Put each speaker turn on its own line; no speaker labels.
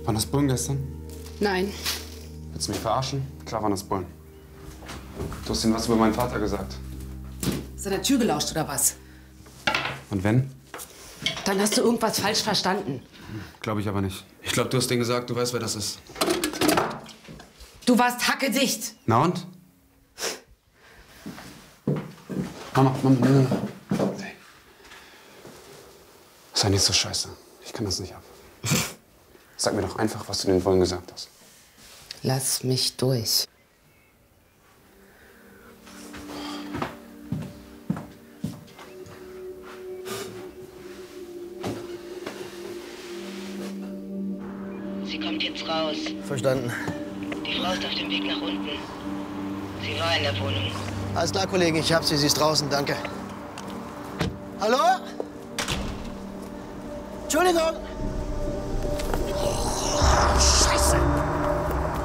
Waren das Bullen gestern?
Nein.
Willst du mich verarschen? Klar waren das Bullen. Du hast ihnen was über meinen Vater gesagt.
Ist an der Tür gelauscht oder was?
Und wenn?
Dann hast du irgendwas falsch verstanden.
Glaube ich aber nicht. Ich glaube, du hast denen gesagt, du weißt, wer das ist.
Du warst hackedicht.
Na und? Mama. Hey. Sei nicht so scheiße. Ich kann das nicht ab. Sag mir doch einfach, was du den Bullen gesagt hast.
Lass mich durch.
Sie kommt jetzt raus.
Verstanden.
Die Frau ist auf dem Weg nach unten. Sie war in der Wohnung.
Alles klar, Kollege, ich hab sie. Sie ist draußen, danke. Hallo? Entschuldigung.